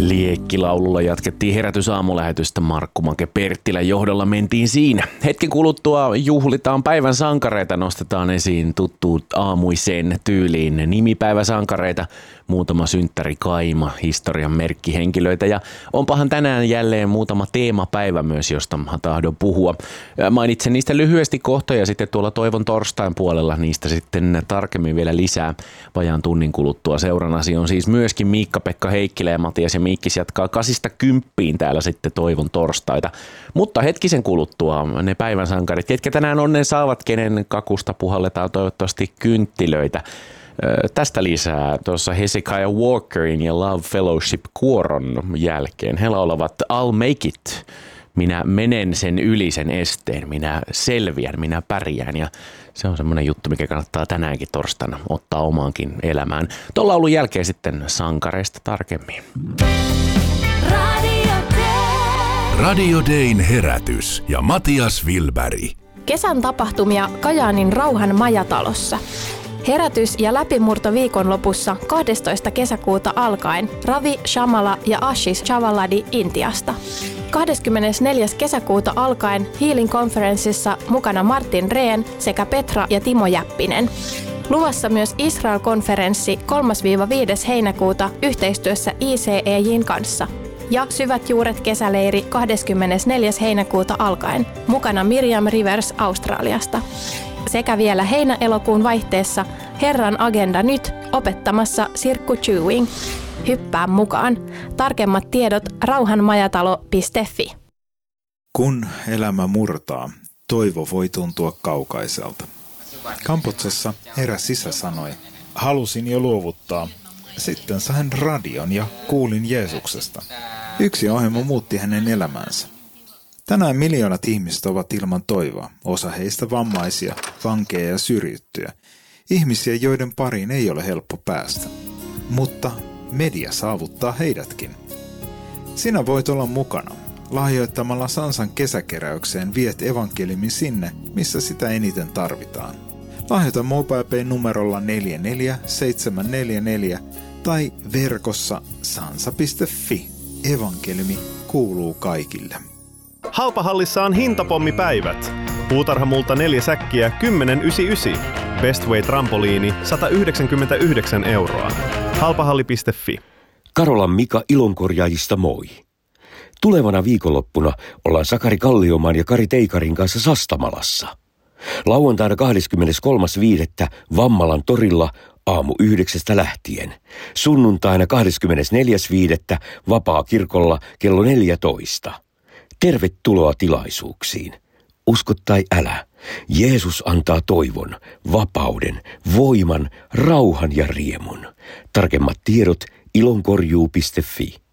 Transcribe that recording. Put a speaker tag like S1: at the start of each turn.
S1: Liekkilaululla jatkettiin herätysaamulähetystä. Markku Make Perttilän johdolla mentiin siinä. Hetken kuluttua juhlitaan päivän sankareita, nostetaan esiin tuttuun aamuiseen tyyliin nimipäiväsankareita, muutama synttäri kaima, historian merkkihenkilöitä ja onpahan tänään jälleen muutama teemapäivä myös, josta tahdon puhua. Mainitsen niistä lyhyesti kohta ja sitten tuolla Toivon torstain puolella niistä sitten tarkemmin vielä lisää vajaan tunnin kuluttua. Seurannasi on siis myöskin Miikka-Pekka Heikkilä ja Matias ja Miikkis jatkaa 8–10 täällä sitten Toivon torstaita. Mutta hetkisen kuluttua ne päivän sankarit, ketkä tänään onnen saavat, kenen kakusta puhalletaan toivottavasti kynttilöitä. Tästä lisää tuossa Hezekiah Walkerin ja Love Fellowship-kuoron jälkeen. He laulavat I'll make it. Minä menen sen yli sen esteen, minä selviän, minä pärjään ja se on semmoinen juttu, mikä kannattaa tänäänkin torstaina ottaa omaankin elämään. Tuon laulun jälkeen sitten sankareista tarkemmin.
S2: Radio Dayn herätys ja Matias Wilberg.
S3: Kesän tapahtumia Kajaanin Rauhan majatalossa. Herätys ja läpimurto viikonlopussa 12. kesäkuuta alkaen Ravi Shamala ja Ashish Chavaladi Intiasta. 24. kesäkuuta alkaen Healing Conferenceissa mukana Martin Rehn sekä Petra ja Timo Jäppinen. Luvassa myös Israel-konferenssi 3–5. heinäkuuta yhteistyössä ICEJ:n kanssa. Ja Syvät juuret kesäleiri 24. heinäkuuta alkaen. Mukana Miriam Rivers Australiasta. Sekä vielä heinä-elokuun vaihteessa Herran agenda nyt opettamassa Sirkku Chewing. Hyppää mukaan. Tarkemmat tiedot rauhanmajatalo.fi.
S4: Kun elämä murtaa, toivo voi tuntua kaukaiselta. Kamputsessa eräs isä sanoi, halusin jo luovuttaa. Sitten sain radion ja kuulin Jeesuksesta. Yksi ohjelma muutti hänen elämänsä. Tänään miljoonat ihmiset ovat ilman toivoa, osa heistä vammaisia, vankeja ja syrjittyjä. Ihmisiä, joiden pariin ei ole helppo päästä. Mutta media saavuttaa heidätkin. Sinä voit olla mukana. Lahjoittamalla Sansan kesäkeräykseen viet evankeliumin sinne, missä sitä eniten tarvitaan. Lahjoita MobilePay numerolla 44744 tai verkossa sansa.fi. Evankeliumi kuuluu kaikille.
S5: Halpahallissa on hintapommipäivät. Puutarhamulta 4 säkkiä 10,99. Bestway trampoliini 199 €. Halpahalli.fi.
S6: Karolan Mika Ilonkorjaajista moi. Tulevana viikonloppuna ollaan Sakari Kalliomaan ja Kari Teikarin kanssa Sastamalassa. Lauantaina 23.5. Vammalan torilla aamu 9 lähtien. Sunnuntaina 24.5. Vapaakirkolla kello 14. Tervetuloa tilaisuuksiin. Usko tai älä, Jeesus antaa toivon, vapauden, voiman, rauhan ja riemun. Tarkemmat tiedot ilonkorjuu.fi.